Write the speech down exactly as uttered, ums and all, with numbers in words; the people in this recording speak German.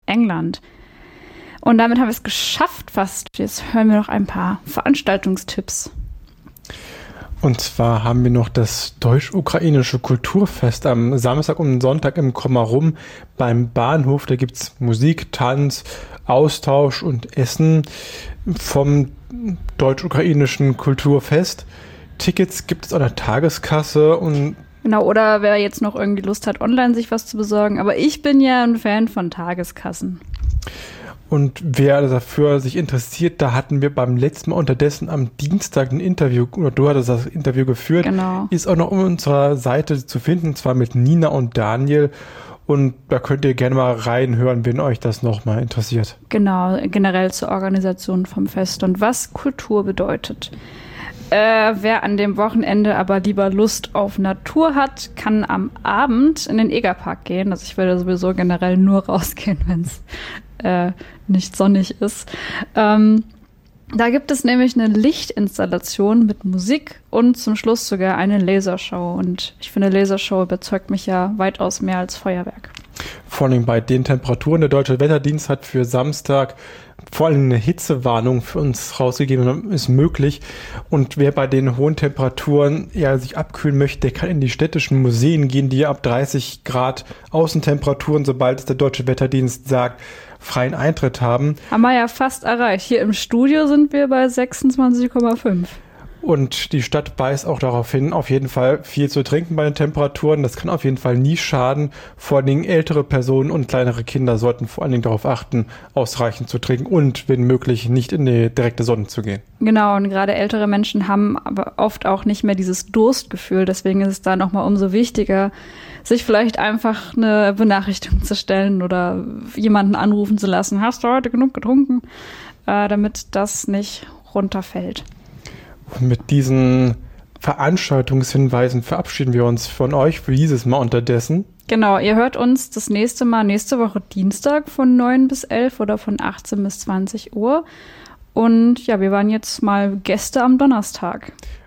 England. Und damit haben wir es geschafft fast. Jetzt hören wir noch ein paar Veranstaltungstipps. Und zwar haben wir noch das deutsch-ukrainische Kulturfest am Samstag und Sonntag im Komarum beim Bahnhof. Da gibt es Musik, Tanz, Austausch und Essen vom deutsch-ukrainischen Kulturfest. Tickets gibt es an der Tageskasse und Genau, oder wer jetzt noch irgendwie Lust hat, online sich was zu besorgen. Aber ich bin ja ein Fan von Tageskassen. Und wer dafür sich interessiert, da hatten wir beim letzten Mal unterdessen am Dienstag ein Interview, oder du hattest das Interview geführt, genau. Ist auch noch auf unserer Seite zu finden, und zwar mit Nina und Daniel. Und da könnt ihr gerne mal reinhören, wenn euch das nochmal interessiert. Genau, generell zur Organisation vom Fest und was Kultur bedeutet. Äh, wer an dem Wochenende aber lieber Lust auf Natur hat, kann am Abend in den Egerpark gehen. Also ich würde sowieso generell nur rausgehen, wenn es äh, nicht sonnig ist. Ähm, da gibt es nämlich eine Lichtinstallation mit Musik und zum Schluss sogar eine Lasershow. Und ich finde, Lasershow überzeugt mich ja weitaus mehr als Feuerwerk. Vor allem bei den Temperaturen. Der Deutsche Wetterdienst hat für Samstag vor allem eine Hitzewarnung für uns rausgegeben, ist möglich. Und wer bei den hohen Temperaturen ja sich abkühlen möchte, der kann in die städtischen Museen gehen, die ab dreißig Grad Außentemperaturen, sobald es der Deutsche Wetterdienst sagt, freien Eintritt haben. Haben wir ja fast erreicht. Hier im Studio sind wir bei sechsundzwanzig Komma fünf. Und die Stadt weist auch darauf hin, auf jeden Fall viel zu trinken bei den Temperaturen. Das kann auf jeden Fall nie schaden. Vor allen Dingen ältere Personen und kleinere Kinder sollten vor allen Dingen darauf achten, ausreichend zu trinken und, wenn möglich, nicht in die direkte Sonne zu gehen. Genau, und gerade ältere Menschen haben aber oft auch nicht mehr dieses Durstgefühl. Deswegen ist es da nochmal umso wichtiger, sich vielleicht einfach eine Benachrichtigung zu stellen oder jemanden anrufen zu lassen. Hast du heute genug getrunken? Äh, damit das nicht runterfällt. Und mit diesen Veranstaltungshinweisen verabschieden wir uns von euch für dieses Mal unterdessen. Genau, ihr hört uns das nächste Mal nächste Woche Dienstag von neun bis elf oder von achtzehn bis zwanzig Uhr. Und ja, wir waren jetzt mal Gäste am Donnerstag.